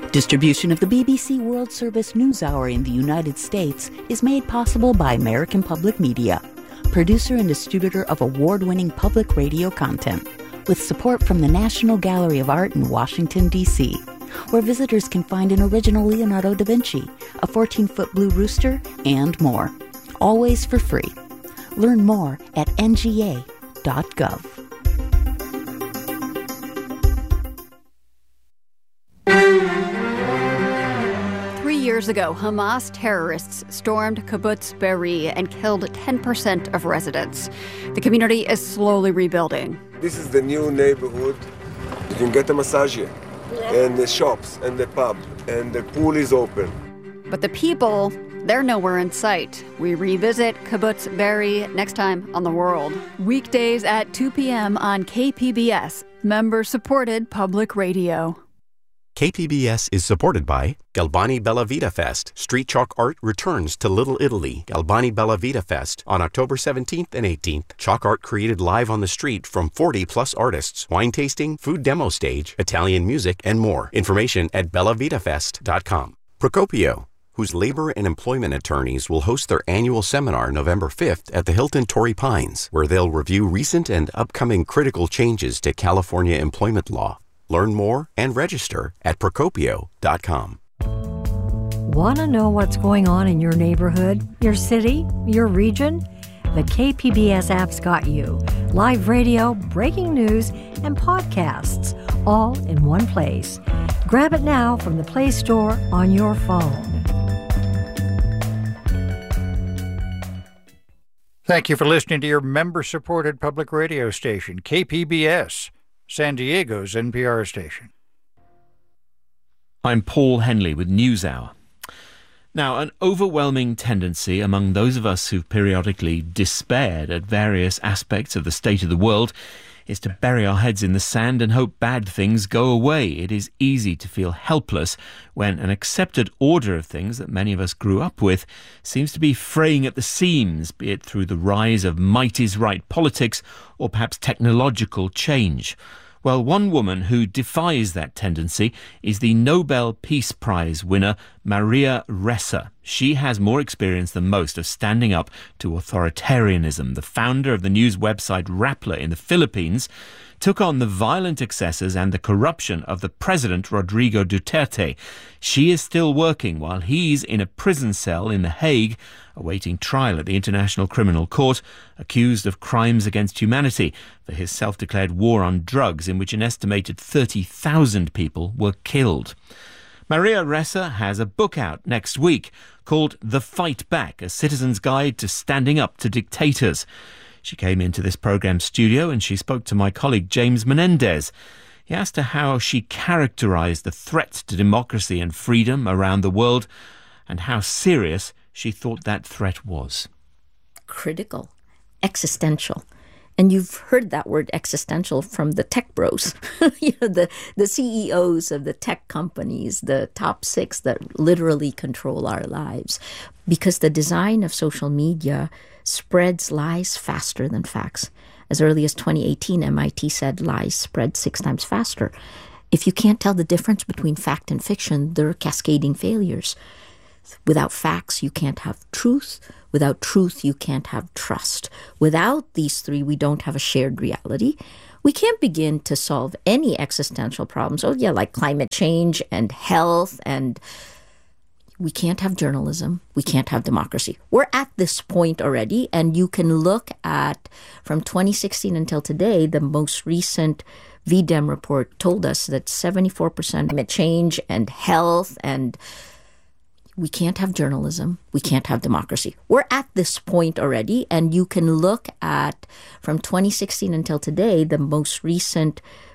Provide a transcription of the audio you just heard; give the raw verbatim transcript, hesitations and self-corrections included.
Distribution of the B B C World Service NewsHour in the United States is made possible by American Public Media, producer and distributor of award-winning public radio content, with support from the National Gallery of Art in Washington, D C, where visitors can find an original Leonardo da Vinci, a fourteen-foot blue rooster, and more. Always for free. Learn more at N G A dot gov. Three years ago, Hamas terrorists stormed Kibbutz Be'eri and killed ten percent of residents. The community is slowly rebuilding. This is the new neighborhood. You can get a massage here, and the shops, and the pub, and the pool is open. But the people, they're nowhere in sight. We revisit Kibbutz Be'eri next time on The World. Weekdays at two p.m. on K P B S, member-supported public radio. K P B S is supported by Galbani Bella Vita Fest. Street chalk art returns to Little Italy. Galbani Bella Vita Fest on October seventeenth and eighteenth. Chalk art created live on the street from forty plus artists. Wine tasting, food demo stage, Italian music, and more. Information at bella vita fest dot com. Procopio, whose labor and employment attorneys will host their annual seminar November fifth at the Hilton Torrey Pines, where they'll review recent and upcoming critical changes to California employment law. Learn more and register at procopio dot com. Want to know what's going on in your neighborhood, your city, your region? The K P B S app's got you. Live radio, breaking news, and podcasts, all in one place. Grab it now from the Play Store on your phone. Thank you for listening to your member-supported public radio station, K P B S, San Diego's N P R station. I'm Paul Henley with NewsHour. Now, an overwhelming tendency among those of us who've periodically despaired at various aspects of the state of the world is to bury our heads in the sand and hope bad things go away. It is easy to feel helpless when an accepted order of things that many of us grew up with seems to be fraying at the seams, be it through the rise of might is right politics or perhaps technological change. Well, one woman who defies that tendency is the Nobel Peace Prize winner, Maria Ressa. She has more experience than most of standing up to authoritarianism. The founder of the news website Rappler in the Philippines took on the violent excesses and the corruption of the president, Rodrigo Duterte. She is still working while he's in a prison cell in The Hague, awaiting trial at the International Criminal Court, accused of crimes against humanity for his self-declared war on drugs, in which an estimated thirty thousand people were killed. Maria Ressa has a book out next week called The Fight Back, a citizen's guide to standing up to dictators. She came into this programme studio and she spoke to my colleague James Menendez. He asked her how she characterised the threat to democracy and freedom around the world and how serious she thought that threat was. Critical, existential. And you've heard that word existential from the tech bros, you know, the, the C E Os of the tech companies, the top six that literally control our lives. Because the design of social media spreads lies faster than facts. As early as twenty eighteen, M I T said lies spread six times faster. If you can't tell the difference between fact and fiction, they're cascading failures. Without facts, you can't have truth. Without truth, you can't have trust. Without these three, we don't have a shared reality. We can't begin to solve any existential problems. Oh, yeah, like climate change and health, and we can't have journalism. We can't have democracy. We're at this point already, and you can look at, from twenty sixteen until today, the most recent V D E M report told us that seventy-four percent climate change and health and we can't have journalism. We can't have democracy. We're at this point already, and you can look at, from twenty sixteen until today, the most recent